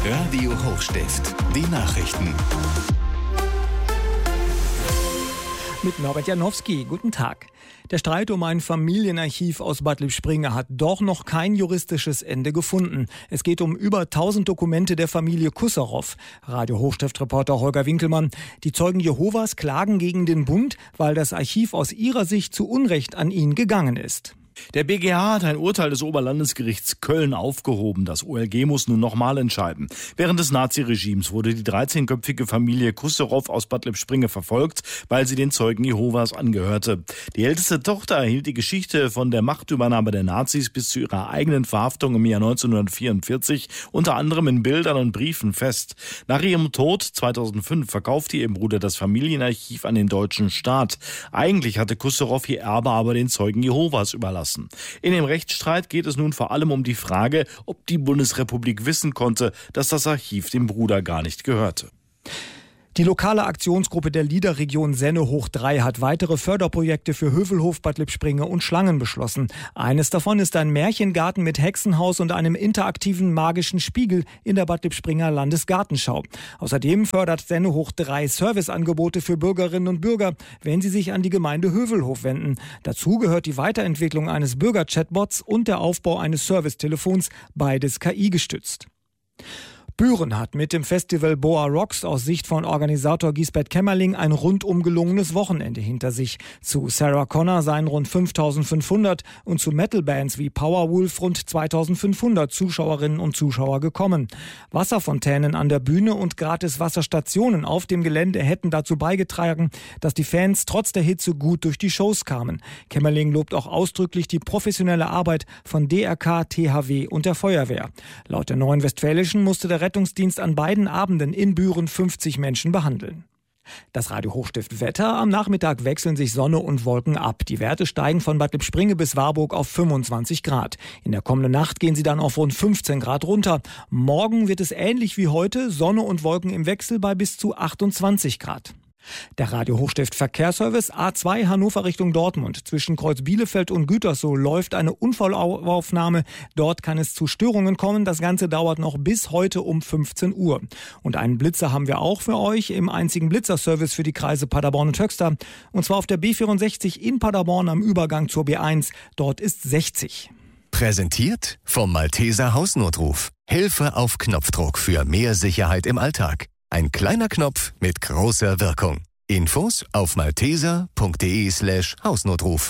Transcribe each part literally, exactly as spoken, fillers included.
Radio Hochstift, die Nachrichten. Mit Norbert Janowski. Guten Tag. Der Streit um ein Familienarchiv aus Bad Lippspringe hat doch noch kein juristisches Ende gefunden. Es geht um über tausend Dokumente der Familie Kusserow. Radio Hochstift-Reporter Holger Winkelmann. Die Zeugen Jehovas klagen gegen den Bund, weil das Archiv aus ihrer Sicht zu Unrecht an ihn gegangen ist. Der B G H hat ein Urteil des Oberlandesgerichts Köln aufgehoben. Das O L G muss nun nochmal entscheiden. Während des Naziregimes wurde die dreizehnköpfige Familie Kusserow aus Bad Lippspringe verfolgt, weil sie den Zeugen Jehovas angehörte. Die älteste Tochter erhielt die Geschichte von der Machtübernahme der Nazis bis zu ihrer eigenen Verhaftung im Jahr neunzehnhundertvierundvierzig unter anderem in Bildern und Briefen fest. Nach ihrem Tod zweitausendfünf verkaufte ihr Bruder das Familienarchiv an den deutschen Staat. Eigentlich hatte Kusserow ihr Erbe aber den Zeugen Jehovas überlassen. In dem Rechtsstreit geht es nun vor allem um die Frage, ob die Bundesrepublik wissen konnte, dass das Archiv dem Bruder gar nicht gehörte. Die lokale Aktionsgruppe der LIDA-Region Senne hoch drei hat weitere Förderprojekte für Hövelhof, Bad Lippspringe und Schlangen beschlossen. Eines davon ist ein Märchengarten mit Hexenhaus und einem interaktiven magischen Spiegel in der Bad Lippspringer Landesgartenschau. Außerdem fördert Senne hoch drei Serviceangebote für Bürgerinnen und Bürger, wenn sie sich an die Gemeinde Hövelhof wenden. Dazu gehört die Weiterentwicklung eines Bürger-Chatbots und der Aufbau eines Servicetelefons, beides K I gestützt. Büren hat mit dem Festival Boa Rocks aus Sicht von Organisator Gisbert Kämmerling ein rundum gelungenes Wochenende hinter sich. Zu Sarah Connor seien rund fünftausendfünfhundert und zu Metal-Bands wie Powerwolf rund zweitausendfünfhundert Zuschauerinnen und Zuschauer gekommen. Wasserfontänen an der Bühne und gratis Wasserstationen auf dem Gelände hätten dazu beigetragen, dass die Fans trotz der Hitze gut durch die Shows kamen. Kämmerling lobt auch ausdrücklich die professionelle Arbeit von D R K, T H W und der Feuerwehr. Laut der Neuen Westfälischen musste der Rettungsdienst an beiden Abenden in Büren fünfzig Menschen behandeln. Das Radio Hochstift Wetter. Am Nachmittag wechseln sich Sonne und Wolken ab. Die Werte steigen von Bad Lippspringe bis Warburg auf fünfundzwanzig Grad. In der kommenden Nacht gehen sie dann auf rund fünfzehn Grad runter. Morgen wird es ähnlich wie heute, Sonne und Wolken im Wechsel bei bis zu achtundzwanzig Grad. Der Radio Hochstift Verkehrsservice A zwei Hannover Richtung Dortmund. Zwischen Kreuz Bielefeld und Gütersloh läuft eine Unfallaufnahme. Dort kann es zu Störungen kommen. Das Ganze dauert noch bis heute um fünfzehn Uhr. Und einen Blitzer haben wir auch für euch im einzigen Blitzerservice für die Kreise Paderborn und Höxter. Und zwar auf der B vierundsechzig in Paderborn am Übergang zur B eins. Dort ist sechzig. Präsentiert vom Malteser Hausnotruf. Hilfe auf Knopfdruck für mehr Sicherheit im Alltag. Ein kleiner Knopf mit großer Wirkung. Infos auf malteser.de slash Hausnotruf.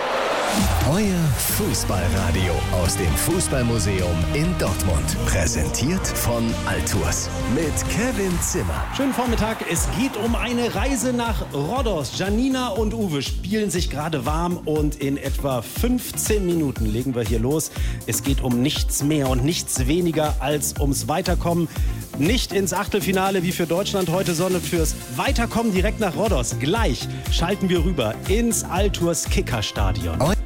Euer Fußballradio aus dem Fußballmuseum in Dortmund. Präsentiert von Altours mit Kevin Zimmer. Schönen Vormittag. Es geht um eine Reise nach Rhodos. Janina und Uwe spielen sich gerade warm und in etwa fünfzehn Minuten legen wir hier los. Es geht um nichts mehr und nichts weniger als ums Weiterkommen. Nicht ins Achtelfinale wie für Deutschland heute, sondern fürs Weiterkommen direkt nach Rhodos. Gleich schalten wir rüber ins Altours Kickerstadion.